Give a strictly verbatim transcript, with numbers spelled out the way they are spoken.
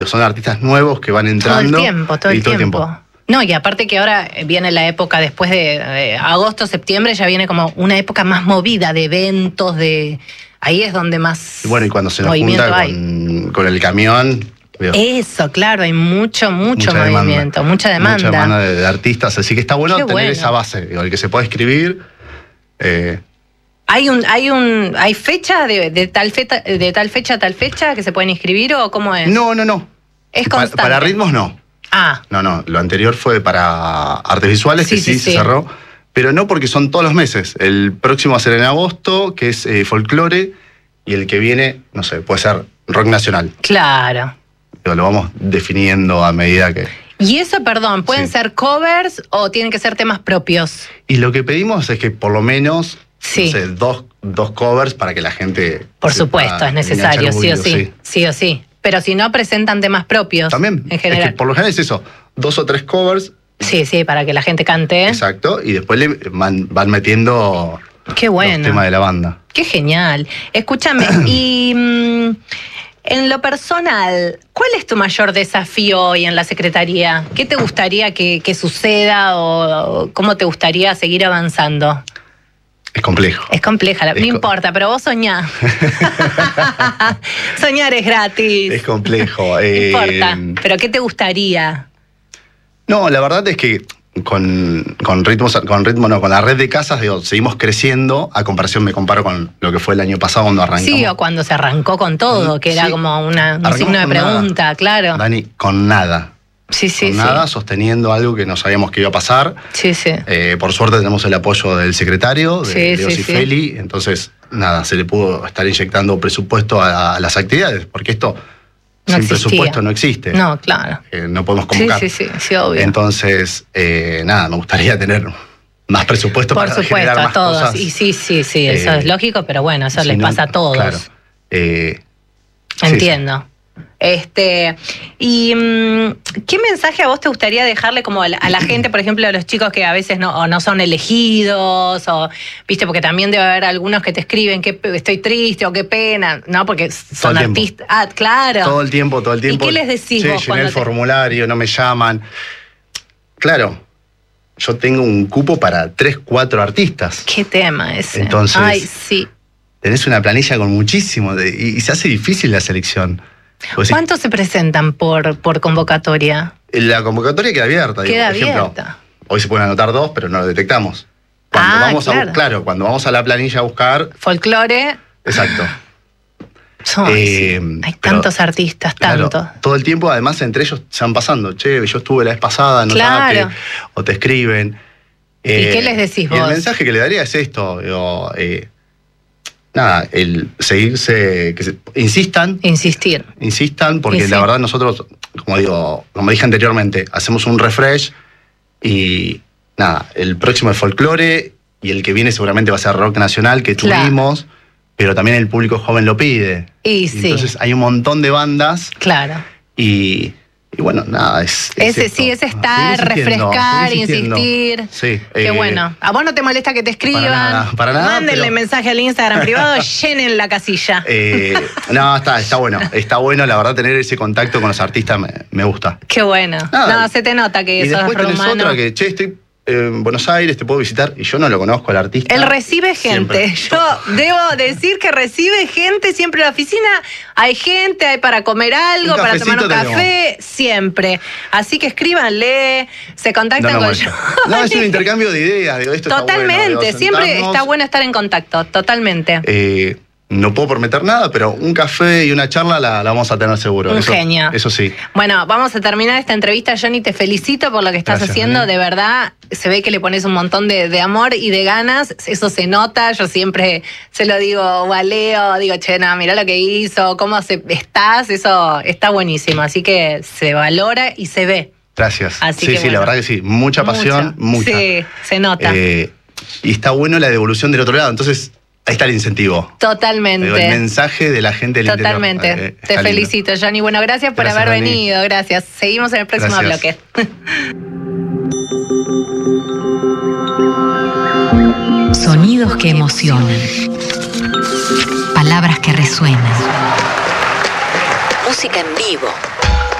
Son artistas nuevos que van entrando. Todo el tiempo, todo, y el, todo tiempo. el tiempo. No, y aparte que ahora viene la época después de eh, agosto, septiembre, ya viene como una época más movida de eventos, de ahí es donde más Y bueno, y cuando se nos movimiento junta hay. Con, con el camión... Digo, Eso, claro, hay mucho, mucho mucha movimiento, demanda, mucha demanda. Mucha demanda de, de artistas, así que está bueno Qué tener bueno. esa base, digo, el que se pueda escribir... Eh, ¿Hay un, hay un, hay fecha de, de tal fecha, de tal fecha a tal fecha que se pueden inscribir o cómo es? no, no, no. Es Pa- constante. para ritmos no. Ah, No, no, lo anterior fue para artes visuales, Sí, que sí, sí, se sí. cerró, pero no porque son todos los meses. El próximo va a ser en agosto, que es eh, folclore, y el que viene, no sé, puede ser rock nacional. claro. Digo, lo vamos definiendo a medida que... Y eso, perdón, ¿pueden Sí. ser covers o tienen que ser temas propios? Y lo que pedimos es que por lo menos, Sí. no sé, dos, dos covers para que la gente... Por sepa supuesto, es necesario, enganchar un sí o poquito, sí, sí o sí. Pero si no, presentan temas propios. También, En general. es que por lo general es eso, dos o tres covers, Sí, sí, para que la gente cante. exacto, y después le van, van metiendo Qué los bueno. temas de la banda. Qué genial. Escúchame, y mm, en lo personal, ¿cuál es tu mayor desafío hoy en la Secretaría? ¿Qué te gustaría que, que suceda o, o cómo te gustaría seguir avanzando? Es complejo. Es compleja, la- Es no co- importa, pero vos soñá. Soñar es gratis. Es complejo. No eh, importa, pero ¿qué te gustaría? No, la verdad es que con, con ritmos, con ritmo, no, con la red de casas, digo, seguimos creciendo. A comparación, me comparo con lo que fue el año pasado cuando arrancamos. Sí, o cuando se arrancó con todo, que era Sí. como una, un Arrancamos signo de con nada. pregunta, claro. Dani, con nada. Sí, sí, con sí. nada, sosteniendo algo que no sabíamos que iba a pasar. Sí, sí. Eh, por suerte tenemos el apoyo del secretario, de Sí, Leo sí, sí. Cifeli, entonces, nada, se le pudo estar inyectando presupuesto a, a las actividades, porque esto No sin existía. presupuesto no existe. No, claro. Eh, no podemos Sí, convocar. sí, sí, sí, obvio. Entonces, eh, nada, me gustaría tener más presupuesto Por para supuesto, generar a más todos. cosas. Y sí, sí, sí, eso Eh, es lógico, pero bueno, eso Si les no, pasa a todos. Claro. Eh, sí, Entiendo. Este, y mm, ¿qué mensaje a vos te gustaría dejarle como a la, a la gente, por ejemplo, a los chicos que a veces no, o no son elegidos, o viste, porque también debe haber algunos que te escriben que pe- estoy triste o qué pena, ¿no? Porque son el tiempo. artistas. Ah, claro. Todo el tiempo, todo el tiempo. ¿Y qué les decís Che, vos llené cuando el te- formulario, no me llaman. Claro, yo tengo un cupo para tres, cuatro artistas. ¿Qué tema ese? Entonces- Ay, sí. Tenés una planilla con muchísimo de- y, y se hace difícil la selección. Vos decís, ¿Cuántos se presentan por, por convocatoria? la convocatoria queda abierta. digo, Queda por ejemplo, abierta. hoy se pueden anotar dos, pero no lo detectamos. Cuando Ah, vamos a, claro. bu- claro, cuando vamos a la planilla a buscar, Folclore. exacto. Ay, Eh, sí. Hay pero, tantos artistas, Claro, tantos. todo el tiempo, además, entre ellos se van pasando. Che, yo estuve la vez pasada, no Claro. o te escriben. ¿Y qué les decís y vos? el mensaje que le daría es esto. Digo, eh, nada, el seguirse, que se- insistan, Insistir. insistan, porque Y sí. la verdad nosotros, como digo, como dije anteriormente, hacemos un refresh y nada, el próximo es folclore y el que viene seguramente va a ser rock nacional que Claro. tuvimos, pero también el público joven lo pide. Y sí. Entonces hay un montón de bandas Claro. y, y bueno, nada, es... es Ese esto. sí, es estar, Seguir insistiendo, refrescar, seguir insistiendo. insistir. Sí. Qué eh, bueno. ¿A vos no te molesta que te escriban? Para nada, para nada, Mándenle pero- mensaje al Instagram privado, llenen la casilla. eh, no, está, está bueno, está bueno, la verdad, tener ese contacto con los artistas me, me gusta. Qué bueno. Nada. No, se te nota que Y sos después tenés rumano. otra que, che, estoy en Buenos Aires, te puedo visitar, y yo no lo conozco al artista. Él recibe gente. Siempre. Yo debo decir que recibe gente siempre en la oficina. Hay gente, hay para comer algo, Un para tomar un cafecito café, siempre. Así que escríbanle, se No, contactan no, con molesta. yo. No, es un intercambio de ideas. Digo, esto Totalmente, está bueno, digo, siempre sentarnos. está bueno estar en contacto, totalmente. Eh, no puedo prometer nada, pero un café y una charla la, la vamos a tener seguro. Un eso, genio. Eso sí. Bueno, vamos a terminar esta entrevista, Johnny. Te felicito por lo que estás Gracias, haciendo. Dani. De verdad, se ve que le pones un montón de, de amor y de ganas. Eso se nota. Yo siempre se lo digo o a Leo, digo, che, no, mirá lo que hizo, cómo se, estás. Eso está buenísimo. Así que se valora y se ve. Gracias. Así sí, que sí, bueno. la verdad que sí. Mucha pasión, Mucho. mucha. Sí, se nota. Eh, y está bueno la devolución del otro lado. Entonces, ahí está el incentivo. Totalmente. Digo, el mensaje de la gente del Totalmente. interior. Eh, Te está lindo. felicito, Johnny. Bueno, gracias por Gracias, haber Dani. venido. Gracias. Seguimos en el próximo Gracias. bloque. Sonidos que emocionan. Palabras que resuenan. Música en vivo.